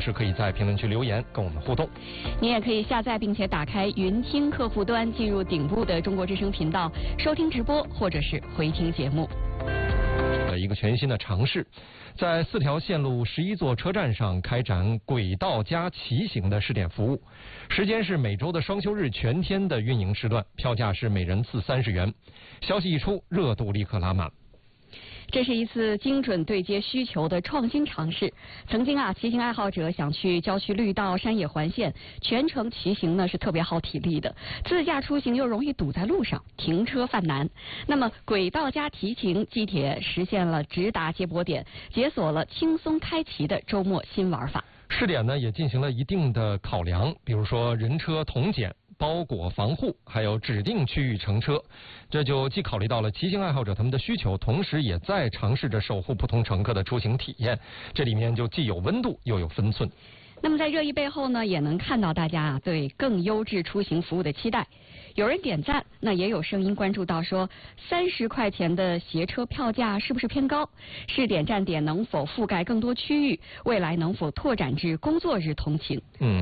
时可以在评论区留言跟我们互动。 你也可以下载并且打开云听客户端，进入顶部的中国之声频道收听直播或者是回听节目。 一个全新的尝试，在4条线路11座车站上开展轨道加骑行的试点服务，时间是每周的双休日全天的运营时段，票价是每人次30元。消息一出，热度立刻拉满。 这是一次精准对接需求的创新尝试。曾经骑行爱好者想去郊区绿道、山野环线，全程骑行呢是特别耗体力的，自驾出行又容易堵在路上，停车犯难。那么轨道加骑行，机铁实现了直达接驳点，解锁了轻松开骑的周末新玩法。 试点呢也进行了一定的考量，比如说人车同检、包裹防护，还有指定区域乘车，这就既考虑到了骑行爱好者他们的需求，同时也在尝试着守护不同乘客的出行体验。这里面就既有温度又有分寸。 那么在热议背后呢，也能看到大家对更优质出行服务的期待。有人点赞，那也有声音关注到说，30块钱的携车票价是不是偏高？试点站点能否覆盖更多区域？未来能否拓展至工作日通勤？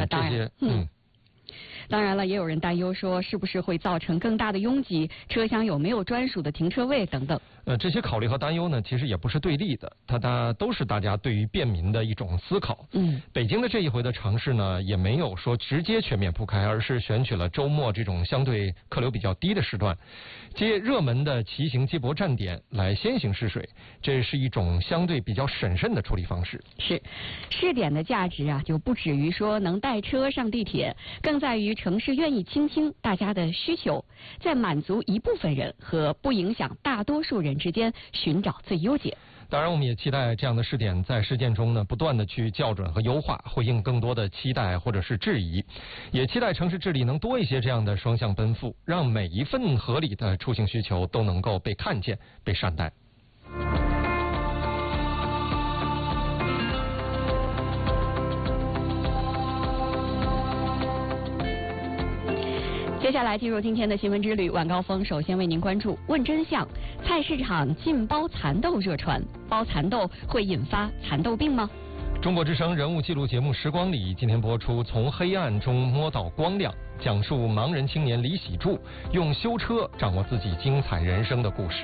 当然了，也有人担忧说，是不是会造成更大的拥挤？车厢有没有专属的停车位等等？ 这些考虑和担忧呢，其实也不是对立的，它都是大家对于便民的一种思考。北京的这一回的尝试呢，也没有说直接全面铺开，而是选取了周末这种相对客流比较低的时段，接热门的骑行接驳站点来先行试水，这是一种相对比较审慎的处理方式。 是，试点的价值就不止于说能带车上地铁，更在于城市愿意倾听大家的需求，在满足一部分人和不影响大多数人之间寻找最优解。 当然，我们也期待这样的试点在实践中呢，不断的去校准和优化，回应更多的期待或者是质疑。也期待城市治理能多一些这样的双向奔赴，让每一份合理的出行需求都能够被看见、被善待。 接下来进入今天的新闻之旅，晚高峰首先为您关注问真相：菜市场禁包蚕豆热传，包蚕豆会引发蚕豆病吗？ 中国之声人物纪录节目《时光里》今天播出《从黑暗中摸到光亮》，讲述盲人青年李喜柱用修车掌握自己精彩人生的故事。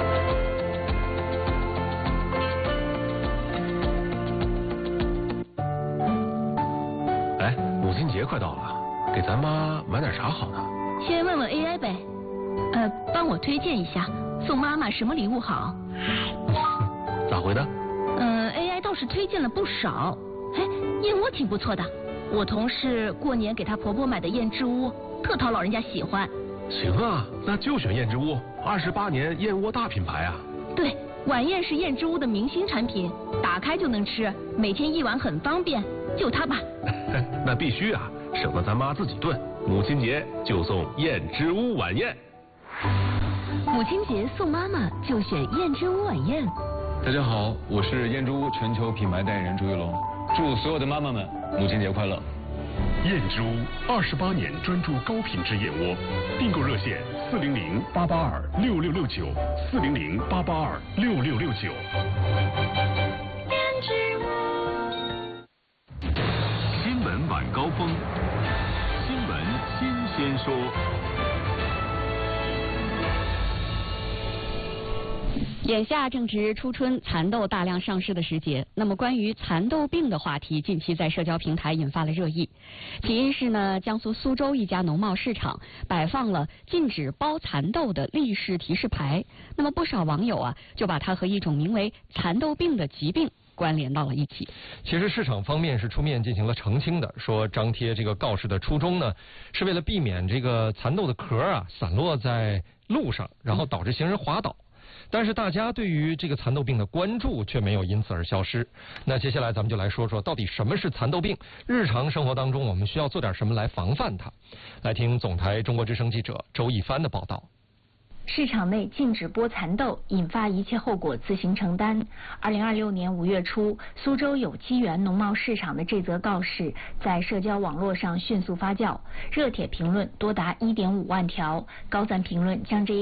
哎，母亲节快到了，给咱妈买点啥好呢？ 先问问 AI 呗，帮我推荐一下，送妈妈什么礼物好？ 咋回的 ？AI 倒是推荐了不少。哎，燕窝挺不错的，我同事过年给她婆婆买的燕之屋，特讨老人家喜欢。 行啊，那就选燕之屋，28年燕窝大品牌啊。 对，晚宴是燕之屋的明星产品，打开就能吃，每天一碗很方便，就它吧。 那必须啊，省得咱妈自己炖。母亲节就送燕之屋晚宴。 母亲节送妈妈就选燕之屋晚宴。 大家好，我是燕之屋全球品牌代言人朱一龙，祝所有的妈妈们母亲节快乐。 燕之屋28年专注高品质燕窝，订购热线400-882-6669，400-882-6669。 燕之屋。新闻晚高峰，新闻新鲜说。 眼下正值初春，蚕豆大量上市的时节。那么关于蚕豆病的话题，近期在社交平台引发了热议。起因是呢，江苏苏州一家农贸市场摆放了禁止包蚕豆的立式提示牌。那么不少网友就把它和一种名为蚕豆病的疾病关联到了一起。 其实市场方面是出面进行了澄清的，说张贴这个告示的初衷呢，是为了避免这个蚕豆的壳散落在路上，然后导致行人滑倒。但是大家对于这个蚕豆病的关注却没有因此而消失。那接下来咱们就来说说到底什么是蚕豆病，日常生活当中我们需要做点什么来防范它。来听总台中国之声记者周一帆的报道。 市场内禁止剥蚕豆，引发一切后果自行承担。2026年5月初，苏州有机园农贸市场的这则告示在社交网络上迅速发酵，热帖评论多达1.5万条，高赞评论将这一